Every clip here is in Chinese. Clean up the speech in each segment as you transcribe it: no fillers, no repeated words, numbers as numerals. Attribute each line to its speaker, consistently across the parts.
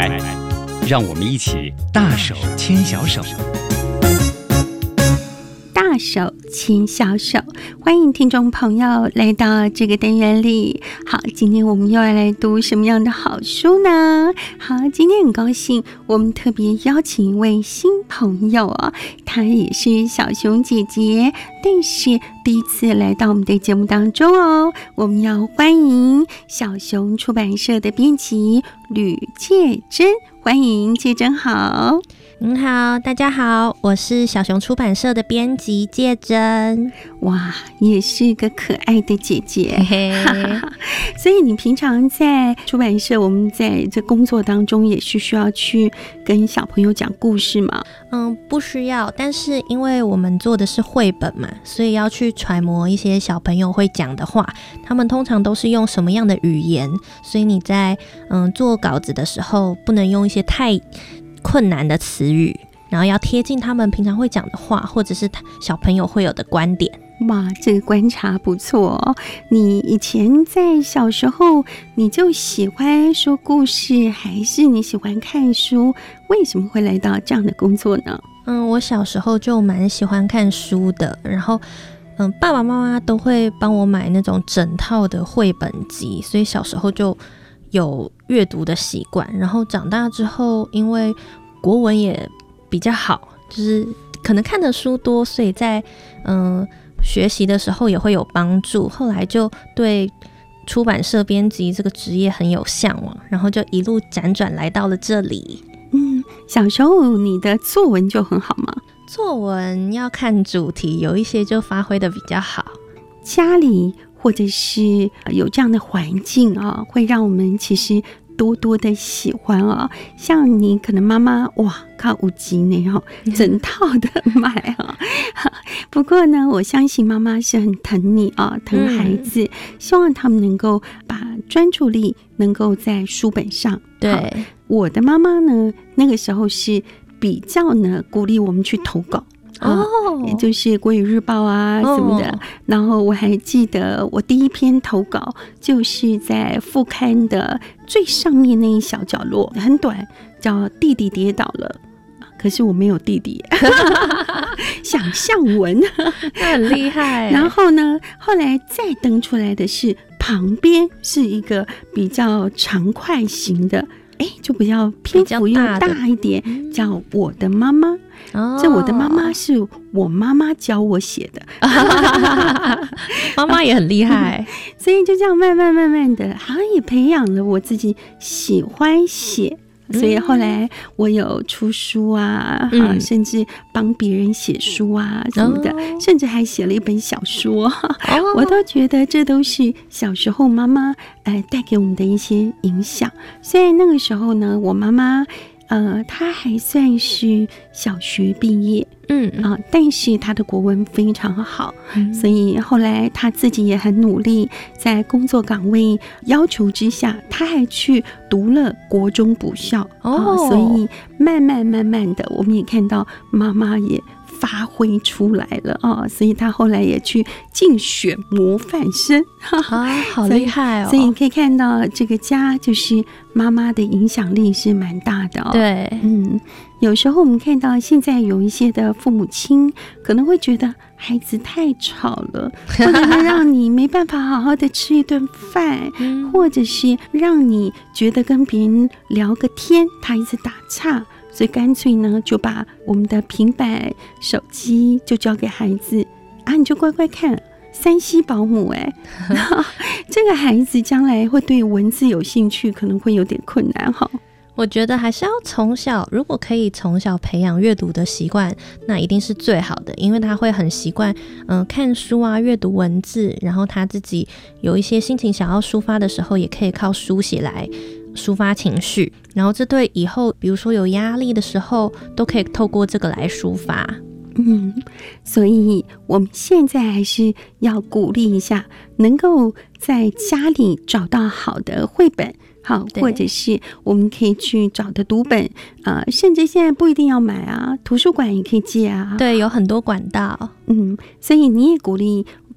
Speaker 1: 脉，让我们一起大手牵小手。
Speaker 2: 大手牵小手，欢迎听众朋友来到这个单元里。好，今天我们又要来读什么样的好书呢？好，今天很高兴我们特别邀请一位新朋友啊，她也是小熊姐姐，但是第一次来到我们的节目当中哦。我们要欢迎小熊出版社的编辑吕介珍，欢迎介珍好。
Speaker 3: 您好，大家好，我是小熊出版社的编辑介珍。
Speaker 2: 哇，也是一个可爱的姐姐，
Speaker 3: 嘿嘿
Speaker 2: 所以你平常在出版社，我们在这工作当中也是需要去跟小朋友讲故事吗？
Speaker 3: 不需要，但是因为我们做的是绘本嘛，所以要去揣摩一些小朋友会讲的话，他们通常都是用什么样的语言，所以你在做稿子的时候，不能用一些太困难的词语，然后要贴近他们平常会讲的话，或者是小朋友会有的观点。
Speaker 2: 哇，这个观察不错哦。你以前在小时候你就喜欢说故事，还是你喜欢看书？为什么会来到这样的工作呢？
Speaker 3: 我小时候就蛮喜欢看书的，然后爸爸妈妈都会帮我买那种整套的绘本集，所以小时候就有阅读的习惯。然后长大之后，因为国文也比较好，就是可能看的书多，所以在学习的时候也会有帮助。后来就对出版社编辑这个职业很有向往，然后就一路辗转来到了这里。
Speaker 2: 小时候你的作文就很好吗？
Speaker 3: 作文要看主题，有一些就发挥的比较好。
Speaker 2: 家里或者是有这样的环境啊，会让我们其实多多的喜欢啊。像你可能妈妈哇靠5集呢整套的买啊。不过呢，我相信妈妈是很疼你啊，疼孩子，希望他们能够把专注力能够在书本上。
Speaker 3: 对，
Speaker 2: 我的妈妈呢，那个时候是比较呢鼓励我们去投稿。也就是国语日报啊什么的。然后我还记得我第一篇投稿就是在副刊的最上面那一小角落，很短，叫弟弟跌倒了，可是我没有弟弟。想象文。
Speaker 3: 那很厉害。
Speaker 2: 然后呢，后来再登出来的是旁边是一个比较长块型的，就比较篇幅又大一点，叫我的妈妈。这我的妈妈是我妈妈教我写的。
Speaker 3: 妈妈也很厉害。
Speaker 2: 所以就这样慢慢的，好像也培养了我自己喜欢写。所以后来我有出书啊，甚至帮别人写书啊什么的，甚至还写了一本小说。我都觉得这都是小时候妈妈带给我们的一些影响。虽然那个时候呢，我妈妈她还算是小学毕业，但是她的国文非常好，所以后来她自己也很努力，在工作岗位要求之下，她还去读了国中补校。所以慢慢的，我们也看到妈妈也发挥出来了所以他后来也去竞选模范生。
Speaker 3: 好厉害哦。
Speaker 2: 所以你可以看到这个家就是妈妈的影响力是蛮大的。
Speaker 3: 对，
Speaker 2: 有时候我们看到现在有一些的父母亲可能会觉得孩子太吵了，或者是让你没办法好好的吃一顿饭，或者是让你觉得跟别人聊个天他一直打岔，所以干脆呢就把我们的平板手机就交给孩子你就乖乖看3C 保姆。这个孩子将来会对文字有兴趣，可能会有点困难。
Speaker 3: 我觉得还是要从小，如果可以从小培养阅读的习惯，那一定是最好的，因为他会很习惯看书啊，阅读文字，然后他自己有一些心情想要抒发的时候，也可以靠书写来抒发情绪，然后这对以后比如说有压力的时候都可以透过这个来抒发。
Speaker 2: 所以我们现在还是要鼓励一下，能够在家里找到好的绘本，或者是我们可以去找的读本甚至现在不一定要买图书馆也可以借
Speaker 3: 对，有很多管道。
Speaker 2: 所以你也鼓励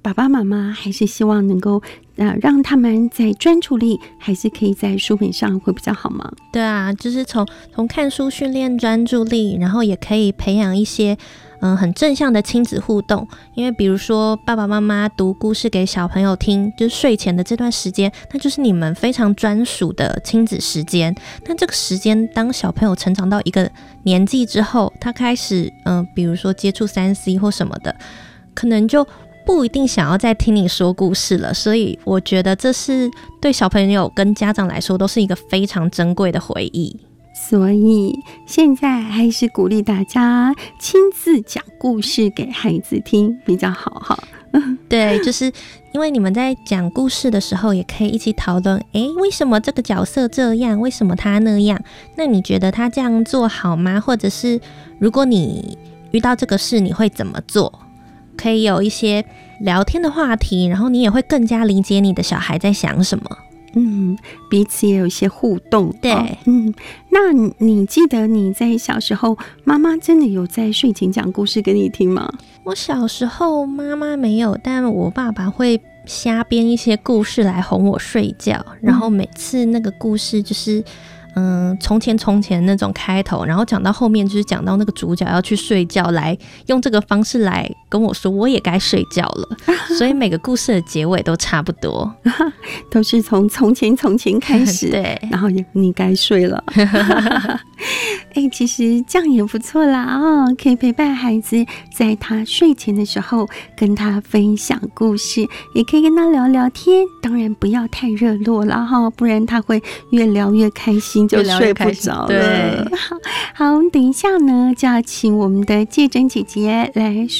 Speaker 2: 爸爸妈妈还是希望能够让他们在专注力还是可以在书本上会比较好吗？
Speaker 3: 对啊，就是从看书训练专注力，然后也可以培养一些很正向的亲子互动。因为比如说爸爸妈妈读故事给小朋友听，就是睡前的这段时间，那就是你们非常专属的亲子时间。那这个时间当小朋友成长到一个年纪之后，他开始比如说接触 3C 或什么的，可能就不一定想要再听你说故事了。所以我觉得这是对小朋友跟家长来说都是一个非常珍贵的回忆。
Speaker 2: 所以现在还是鼓励大家亲自讲故事给孩子听比较好哈。
Speaker 3: 对，就是因为你们在讲故事的时候也可以一起讨论，为什么这个角色这样，为什么他那样，那你觉得他这样做好吗？或者是如果你遇到这个事你会怎么做？可以有一些聊天的话题，然后你也会更加理解你的小孩在想什么。
Speaker 2: 彼此也有一些互动。
Speaker 3: 对，
Speaker 2: 那你记得你在小时候妈妈真的有在睡前讲故事给你听吗？
Speaker 3: 我小时候妈妈没有，但我爸爸会瞎编一些故事来哄我睡觉，然后每次那个故事就是从前那种开头，然后讲到后面就是讲到那个主角要去睡觉，来用这个方式来跟我说我也该睡觉了。所以每个故事的结尾都差不多，
Speaker 2: 都是从前开始
Speaker 3: 对，
Speaker 2: 然后你该睡了。其实这样也不错啦可以陪伴孩子在他睡前的时候跟他分享故事，也可以跟他聊聊天，当然不要太热络了不然他会越聊越开心，就睡不着了。
Speaker 3: 对，
Speaker 2: 好，等一下呢就要请我们的介珍姐姐来